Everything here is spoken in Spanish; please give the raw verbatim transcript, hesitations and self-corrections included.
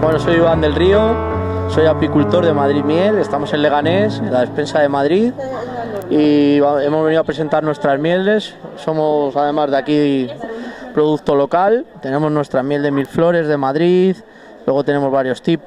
Bueno, soy Iván del Río, soy apicultor de Madrid Miel, estamos en Leganés, en la despensa de Madrid, y hemos venido a presentar nuestras mieles. Somos además de aquí producto local, tenemos nuestra miel de mil flores de Madrid, luego tenemos varios tipos.